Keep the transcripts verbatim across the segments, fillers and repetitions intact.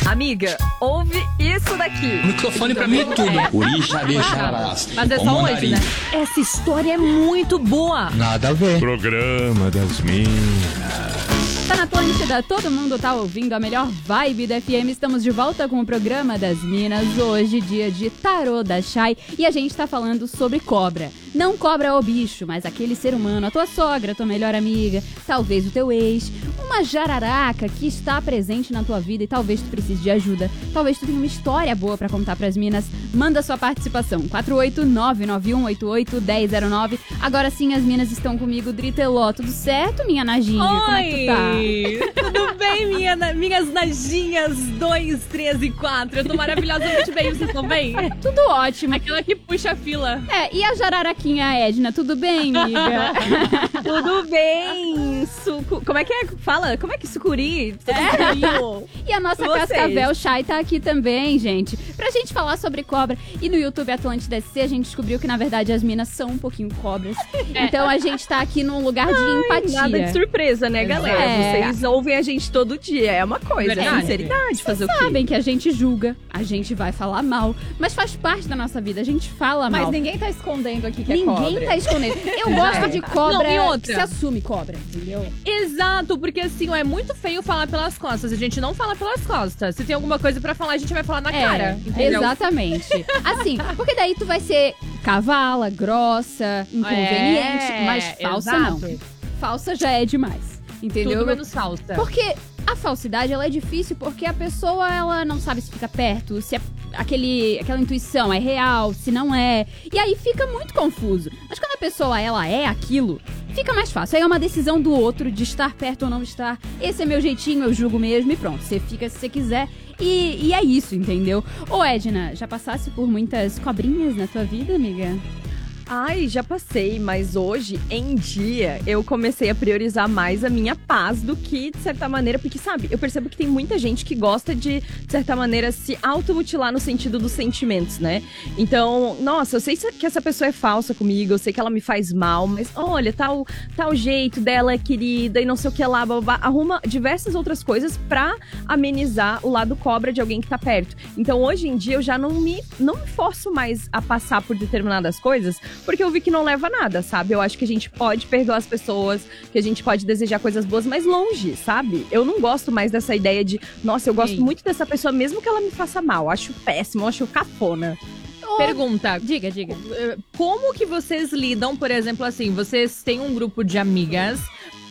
Amiga, ouve isso daqui. Microfone pra mim é tudo. Urisha, deixa, Mas é só hoje, né? Essa história é muito boa. Nada a ver. Programa das Minas. Tá na Atlântida, todo mundo tá ouvindo a melhor vibe da F M. Estamos de volta com o programa das Minas. Hoje, dia de tarô da Chay. E a gente tá falando sobre cobra. Não cobra o bicho, mas aquele ser humano, a tua sogra, a tua melhor amiga, talvez o teu ex, uma jararaca que está presente na tua vida e talvez tu precise de ajuda. Talvez tu tenha uma história boa pra contar pras minas. Manda sua participação. quatro oito nove nove um oito oito um zero zero nove. Agora sim, as minas estão comigo. Driteló, tudo certo, minha Najinha? Oi! Como é que tu tá? Tudo bem, minha, minhas Najinhas dois, três e quatro? Eu tô maravilhosamente bem, vocês estão bem? Tudo ótimo. Aquela que puxa a fila. É, e a jararaquinha Edna, tudo bem, amiga? Tudo bem. Sucu... Como é que é? Fala, como é que sucuri? É. E a nossa Vocês. Cascavel Chay tá aqui também, gente. Pra gente falar sobre cobra. E no YouTube Atlântida S C a gente descobriu que, na verdade, as minas são um pouquinho cobras. É. Então a gente tá aqui num lugar de Ai, empatia. nada de surpresa, né, galera? É. Vocês ouvem a gente todo dia. É uma coisa, é Verdade. sinceridade. Fazer o quê? Sabem que a gente julga, a gente vai falar mal, mas faz parte da nossa vida, a gente fala mal. Mas ninguém tá escondendo aqui que Ninguém é cobra. tá escondendo. Eu gosto de cobra Não, e outra? que se assume cobra, entendeu? Exato, porque assim, ó, é muito feio falar pelas costas. A gente não fala pelas costas. Se tem alguma coisa pra falar, a gente vai falar na É, cara. Entendeu? exatamente. Assim, porque daí tu vai ser cavala, grossa, inconveniente, É, mas falsa exato. não. Falsa já é demais, entendeu? Tudo menos falsa. Porque a falsidade, ela é difícil porque a pessoa, ela não sabe se fica perto, se é aquele, aquela intuição é real, se não é. E aí fica muito confuso. Mas quando a pessoa, ela é aquilo, fica mais fácil. Aí é uma decisão do outro de estar perto ou não estar. Esse é meu jeitinho, eu julgo mesmo e pronto. Você fica se você quiser. E, e é isso, entendeu? Ô, Edna, já passasse por muitas cobrinhas na tua vida, amiga? Ai, já passei, mas hoje em dia eu comecei a priorizar mais a minha paz do que, de certa maneira, porque, sabe, eu percebo que tem muita gente que gosta de, de certa maneira, se automutilar no sentido dos sentimentos, né? Então, nossa, eu sei que essa pessoa é falsa comigo, eu sei que ela me faz mal, mas olha, tal, tal jeito dela é querida e não sei o que lá, babá, arruma diversas outras coisas pra amenizar o lado cobra de alguém que tá perto. Então, hoje em dia, eu já não me, não me forço mais a passar por determinadas coisas, porque eu vi que não leva a nada, sabe? Eu acho que a gente pode perdoar as pessoas, que a gente pode desejar coisas boas, mas longe, sabe? Eu não gosto mais dessa ideia de, nossa, eu gosto Sim. muito dessa pessoa, mesmo que ela me faça mal. Eu acho péssimo, eu acho cafona. Pergunta. Diga, diga. Como que vocês lidam, por exemplo, assim, vocês têm um grupo de amigas.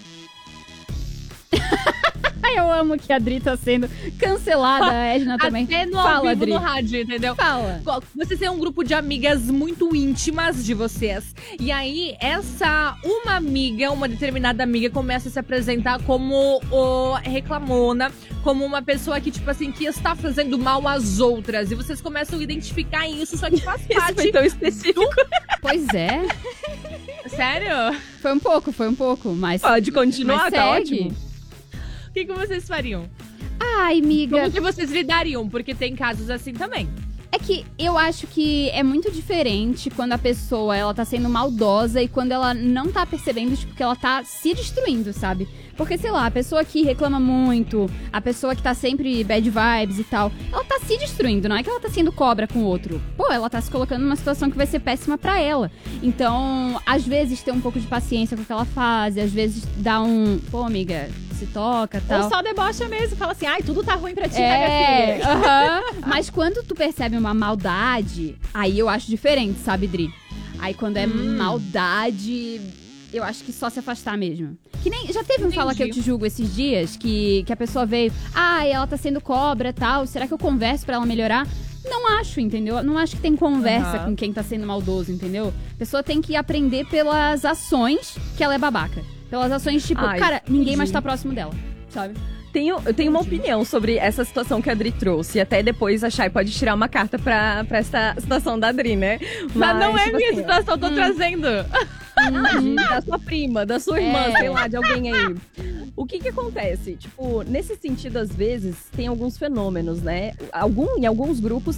Eu amo que a Dri tá sendo cancelada, a Edna também. Até no Fala, ao vivo Dri. no rádio, entendeu? Fala. Vocês têm um grupo de amigas muito íntimas de vocês. E aí, essa uma amiga, uma determinada amiga, começa a se apresentar como o reclamona, como uma pessoa que, tipo assim, que está fazendo mal às outras. E vocês começam a identificar isso, só que faz Isso parte. foi tão específico. Pois é. Sério? Foi um pouco, foi um pouco, mas... Pode continuar, mas tá segue. ótimo. O que, que vocês fariam? Ai, amiga... Como que vocês lidariam? Porque tem casos assim também. É que eu acho que é muito diferente quando a pessoa, ela tá sendo maldosa e quando ela não tá percebendo, tipo, que ela tá se destruindo, sabe? Porque, sei lá, a pessoa que reclama muito, a pessoa que tá sempre bad vibes e tal, ela tá se destruindo, não é que ela tá sendo cobra com o outro. Pô, ela tá se colocando numa situação que vai ser péssima pra ela. Então, às vezes, ter um pouco de paciência com o que ela faz, às vezes dar um... Pô, amiga, se toca e tal. Ou só debocha mesmo, fala assim, ai, tudo tá ruim pra ti, É, né, minha filha? aham. Mas quando tu percebe uma maldade, aí eu acho diferente, sabe, Dri? Aí quando é Hum. maldade, eu acho que só se afastar mesmo. Que nem, já teve um Entendi. Fala Que Eu Te Julgo esses dias, que, que a pessoa veio, ai, ela tá sendo cobra e tal, será que eu converso pra ela melhorar? Não acho, entendeu? Não acho que tem conversa Aham. com quem tá sendo maldoso, entendeu? A pessoa tem que aprender pelas ações que ela é babaca. Pelas ações, tipo, Ai, cara, ninguém entendi. mais tá próximo dela, sabe? Tenho, eu tenho uma opinião sobre essa situação que a Adri trouxe. E até depois a Chay pode tirar uma carta pra, pra essa situação da Adri, né? Mas, não é tipo minha assim, situação, eu tô Hum. trazendo. de- da sua prima, da sua irmã, É. sei lá, de alguém aí. O que que acontece? Tipo, nesse sentido, às vezes, tem alguns fenômenos, né? Algum, em alguns grupos,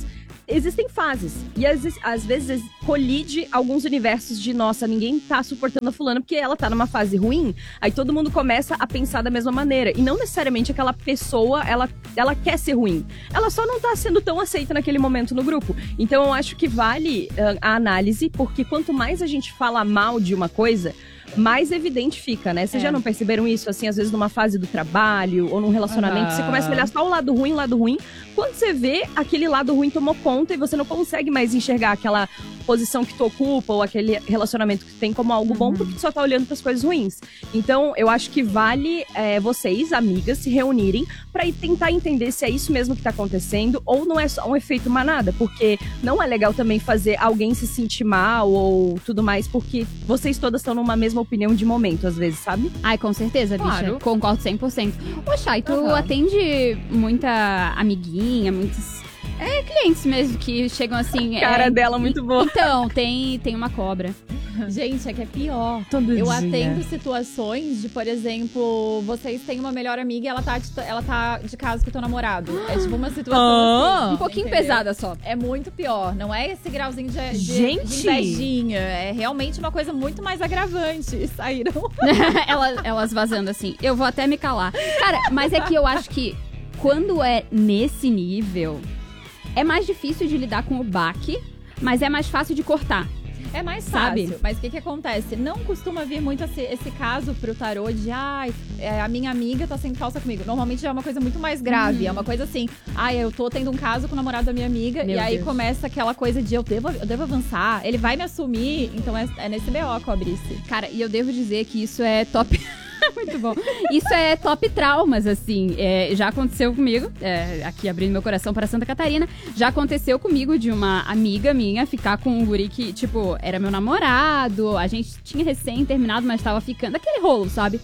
existem fases. E às, às vezes colide alguns universos de, nossa, ninguém tá suportando a fulana porque ela tá numa fase ruim. Aí todo mundo começa a pensar da mesma maneira. E não necessariamente aquela pessoa, ela, ela quer ser ruim. Ela só não tá sendo tão aceita naquele momento no grupo. Então eu acho que vale uh, a análise, porque quanto mais a gente fala mal de uma coisa, mais evidente fica, né? Vocês É. já não perceberam isso, assim, às vezes numa fase do trabalho ou num relacionamento, Uhum. você começa a olhar só o lado ruim, o lado ruim. Quando você vê, aquele lado ruim tomou conta e você não consegue mais enxergar aquela posição que tu ocupa ou aquele relacionamento que tu tem como algo bom, porque tu só tá olhando pras coisas ruins. Então, eu acho que vale é, vocês, amigas, se reunirem pra ir tentar entender se é isso mesmo que tá acontecendo ou não é só um efeito manada, porque não é legal também fazer alguém se sentir mal ou tudo mais, porque vocês todas estão numa mesma opinião de momento, às vezes, sabe? Ai, com certeza, bicha. Claro. Concordo cem por cento. Ô, Chay, tu Aham. atende muita amiguinha, muitos é, clientes mesmo que chegam assim... A cara é, dela muito boa. Então, tem, tem uma cobra. Gente, é que é pior. Todo Eu dia. atendo situações de, por exemplo, vocês têm uma melhor amiga e ela tá de, ela tá de casa com o teu namorado. É tipo uma situação Ah, assim. Um pouquinho entendeu? pesada só. É muito pior. Não é esse grauzinho de, de, Gente! de invejinha. É realmente uma coisa muito mais agravante. Saíram. elas, elas vazando assim. Eu vou até me calar. Cara, mas é que eu acho que quando é nesse nível, é mais difícil de lidar com o baque, mas é mais fácil de cortar. É mais Sabe? fácil. Mas o que que acontece? Não costuma vir muito esse, esse caso pro tarô de, ai, é, a minha amiga tá sendo falsa comigo. Normalmente já é uma coisa muito mais grave. É uma coisa assim, ai, eu tô tendo um caso com o namorado da minha amiga. Meu e aí Deus. começa aquela coisa de, eu devo, eu devo avançar, ele vai me assumir. Então é, é nesse B O, Cobrice. Cara, e eu devo dizer que isso é top. Muito bom. Isso é top traumas, assim. É, já aconteceu comigo, é, aqui abrindo meu coração para Santa Catarina. Já aconteceu comigo de uma amiga minha ficar com um guri que, tipo, era meu namorado. A gente tinha recém terminado, mas tava ficando. Aquele rolo, sabe?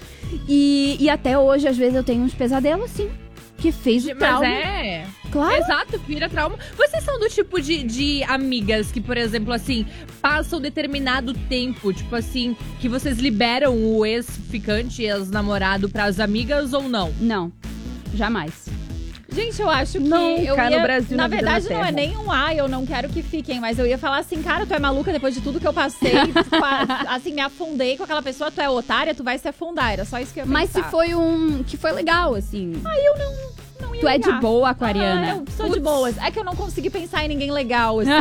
E, e até hoje, às vezes, eu tenho uns pesadelos, sim. Que fez o Mas trauma. é. Claro. Exato, vira trauma. Vocês são do tipo de, de amigas que, por exemplo, assim, passam determinado tempo, tipo assim, que vocês liberam o ex-ficante, ex-namorado pras amigas ou não? Não, jamais. Gente, eu acho que Não, eu cara, ia, no Brasil, na na vida verdade, na não é terra. nem um ai, eu não quero que fiquem, mas eu ia falar assim, cara, tu é maluca depois de tudo que eu passei, qua- assim, me afundei com aquela pessoa, tu é otária, tu vai se afundar, era só isso que eu ia Mas se pensar. foi um... que foi legal, assim. não ia Tu é de ligar. boa, aquariana. Ah, eu sou de Putz. boas. É que eu não consegui pensar em ninguém legal, assim.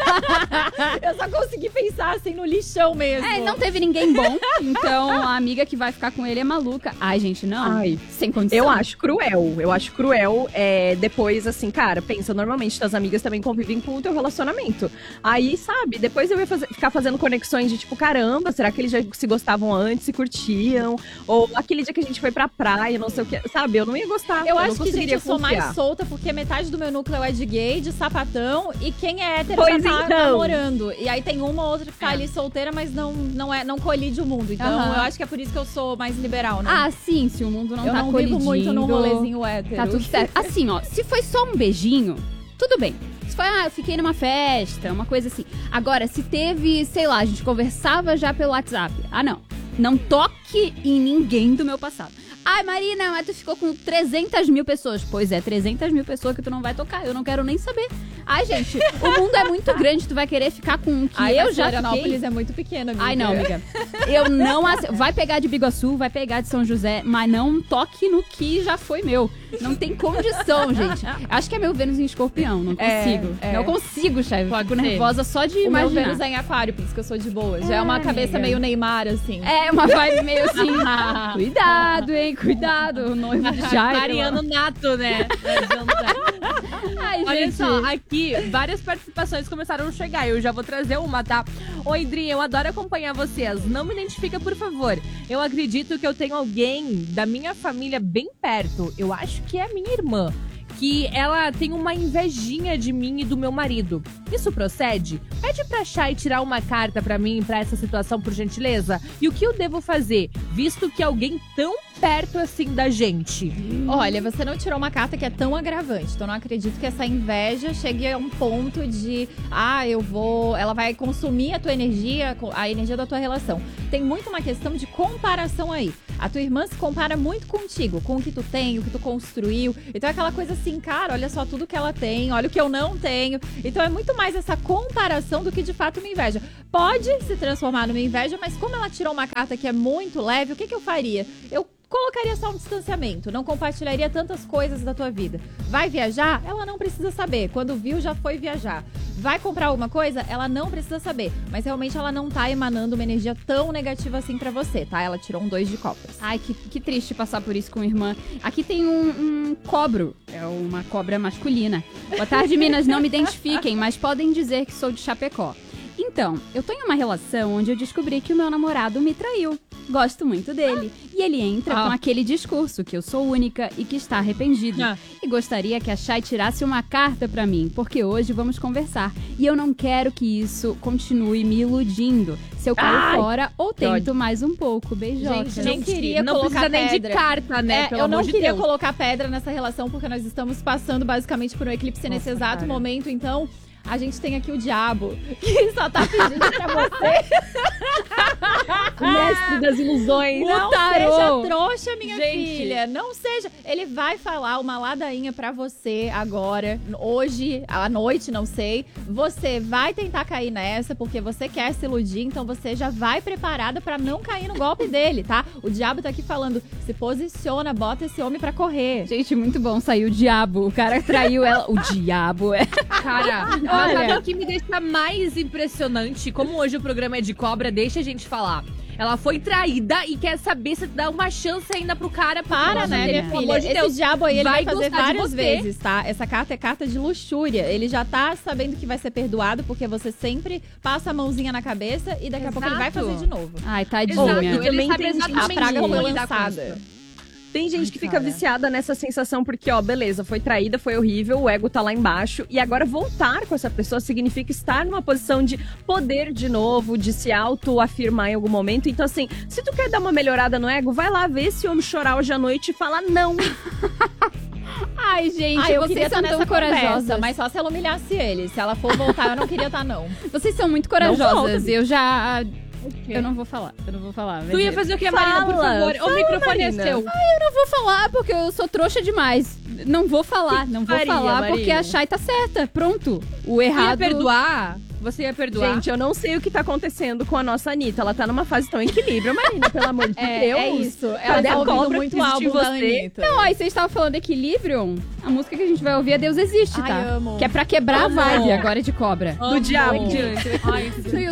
Eu só consegui pensar, assim, no lixão mesmo. É, não teve ninguém bom, então a amiga que vai ficar com ele é maluca. Ai, gente, não. Ai. Sem condição. Eu acho cruel. Eu acho cruel é, depois, assim, cara, pensa, normalmente tuas amigas também convivem com o teu relacionamento. Aí, sabe, depois eu ia fazer- ficar fazendo conexões de tipo, caramba, será que eles já se gostavam antes, se curtiam? Ou aquele dia que a gente foi pra praia, não sei o que. Sabe, eu não ia gostar. Eu não acho que, gente, conseguiria eu sou confiar. mais solta, porque metade do meu núcleo é de gay, de sapatão, e quem é hétero Pois já tá então. namorando. E aí tem uma ou outra que tá É. ali solteira, mas não, não, é, não colide o mundo. Então Aham. eu acho que é por isso que eu sou mais liberal, né? Ah, sim, se o mundo não eu tá não colidindo... vivo muito no rolezinho hétero. Tá tudo certo. Assim, ó, se foi só um beijinho, tudo bem. Se foi, ah, eu fiquei numa festa, uma coisa assim. Agora, se teve, sei lá, a gente conversava já pelo WhatsApp. Ah, não. Não toque em ninguém do meu passado. Ai, Marina, mas tu ficou com trezentas mil pessoas. Pois é, trezentas mil pessoas que tu não vai tocar. Eu não quero nem saber. Ai, gente, o mundo é muito grande. Tu vai querer ficar com um que Ai, eu mas já Florianópolis fiquei. é muito pequena, amiga. Ai, não, amiga. Eu não... ace- Vai pegar de Biguaçu, vai pegar de São José, mas não toque no que já foi meu. Não tem condição, gente. Acho que é meu Vênus em escorpião, não É, consigo. é. Não consigo, chefe. Pode Fico ser. nervosa só de O meu imaginar. Vênus é em aquário, por isso que eu sou de boa. Já é uma É, cabeça amiga. meio Neymar, assim. É uma vibe meio assim. Cuidado, hein? Cuidado. O noivo de Jairo. Mariano nato, né? Ai, Olha gente. só, aqui várias participações começaram a chegar. Eu já vou trazer uma, tá? Oi, Dri, eu adoro acompanhar vocês. Não me identifica, por favor. Eu acredito que eu tenho alguém da minha família bem perto. Eu acho que é a minha irmã. Que ela tem uma invejinha de mim e do meu marido. Isso procede? Pede pra Chay tirar uma carta pra mim pra essa situação, por gentileza. E o que eu devo fazer, visto que alguém tão perto assim da gente? Olha, você não tirou uma carta que é tão agravante. Então, eu não acredito que essa inveja chegue a um ponto de, ah, eu vou. Ela vai consumir a tua energia, a energia da tua relação. Tem muito uma questão de comparação aí. A tua irmã se compara muito contigo, com o que tu tem, o que tu construiu. Então é aquela coisa assim, cara, olha só tudo que ela tem, olha o que eu não tenho. Então é muito mais essa comparação do que de fato uma inveja. Pode se transformar numa inveja, mas como ela tirou uma carta que é muito leve, o que, que eu faria? Eu colocaria só um distanciamento, não compartilharia tantas coisas da tua vida. Vai viajar? Ela não precisa saber. Quando viu, já foi viajar. Vai comprar alguma coisa? Ela não precisa saber. Mas realmente ela não tá emanando uma energia tão negativa assim pra você, tá? Ela tirou um dois de copas. Ai, que, que triste passar por isso com irmã. Aqui tem um, um cobro, é uma cobra masculina. Boa tarde, Minas, não me identifiquem, mas podem dizer que sou de Chapecó. Então, eu tô em uma relação onde eu descobri que o meu namorado me traiu. Gosto muito dele. E ele entra Ah. com aquele discurso que eu sou única e que está arrependido. Ah. E gostaria que a Chay tirasse uma carta pra mim, porque hoje vamos conversar. E eu não quero que isso continue me iludindo. Se eu caio Ai, fora ou tento ódio. mais um pouco. Beijoca. Gente, não queria não colocar precisa nem de pedra. carta, né? É, Pelo eu não amor de queria Deus. colocar pedra nessa relação, porque nós estamos passando basicamente por um eclipse nesse Nossa, exato cara. momento, então a gente tem aqui o diabo, que só tá pedindo pra você. Mestre das ilusões. Não tarô. seja trouxa, minha Gente. filha. Não seja. Ele vai falar uma ladainha pra você agora, hoje, à noite, não sei. Você vai tentar cair nessa, porque você quer se iludir, então você já vai preparada pra não cair no golpe dele, tá? O diabo tá aqui falando, se posiciona, bota esse homem pra correr. Gente, muito bom. Saiu o diabo. O cara traiu ela. O diabo é. Cara, mas sabe o que me deixa mais impressionante? Como hoje o programa é de cobra, deixa a gente falar. Ela foi traída e quer saber se dá uma chance ainda pro cara. porque, Para, nossa, né, ele, minha pelo filha? amor de Esse Deus, diabo aí, ele vai, vai fazer gostar de várias você. vezes, tá? Essa carta é carta de luxúria. Ele já tá sabendo que vai ser perdoado, porque você sempre passa a mãozinha na cabeça e daqui a pouco ele vai Exato. fazer de novo. Ai, tadinha. Exato, Eu ele também sabe tenho gente- exatamente a praga como foi lidar com lançada. isso. Tem gente Ai, que fica cara. viciada nessa sensação porque, ó, beleza, foi traída, foi horrível, o ego tá lá embaixo. E agora voltar com essa pessoa significa estar numa posição de poder de novo, de se autoafirmar em algum momento. Então, assim, se tu quer dar uma melhorada no ego, vai lá ver esse homem chorar hoje à noite e falar não. Ai, gente, Ah, eu vocês queria estar são nessa tão conversa, corajosas. mas só se ela humilhasse ele. Se ela for voltar, eu não queria estar, não. Vocês são muito Não corajosas. volta. Eu já... Eu não vou falar. Eu não vou falar. vai Tu ia ver. fazer o que, Marina? Por Fala, favor, o fala, microfone Marina. é seu. Eu não vou falar porque eu sou trouxa demais. Não vou falar. Não vou faria, falar Marina? porque a Chay tá certa. Pronto. O Tu ia errado... perdoar? Você ia perdoar? Gente, eu não sei o que tá acontecendo com a nossa Anitta. Ela tá numa fase tão equilíbrio, Marina, pelo amor de É, Deus. é isso. Ela Cadê tá a ouvindo cobra muito que existe em álbum da você? Anitta. Não, aí vocês estavam falando Equilibrium. A música que a gente vai ouvir é Deus Existe, Ai, tá? amo. Que é pra quebrar Amo. a vibe agora de cobra. Amo. do diabo. Ai, No